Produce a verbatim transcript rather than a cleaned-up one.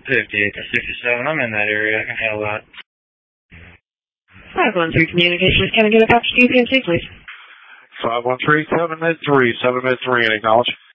fifty-eight to sixty-seven, I'm in that area. I can handle that. five one three Communications. Can I get a Apache G P M C, please? five one three, seven mid three, seven mid three, and acknowledge.